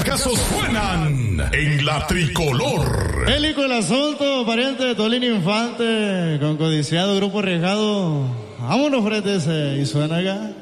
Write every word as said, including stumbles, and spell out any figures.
trancazos suenan en la tricolor. Hélico el asunto, pariente de Tolín Infante, con codiciado grupo arriesgado. Vámonos, frente ese, y suena acá.